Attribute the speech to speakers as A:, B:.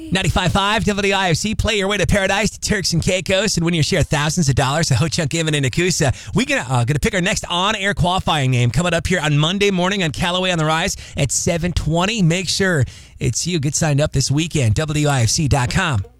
A: 95.5 WIFC. Play your way to paradise to Turks and Caicos and win your share of thousands of dollars to Ho-Chunk Given in Nakusa. We're gonna pick our next on-air qualifying name coming up here on Monday morning on Callaway on the Rise at 7:20. Make sure it's you. Get signed up this weekend. WIFC.com.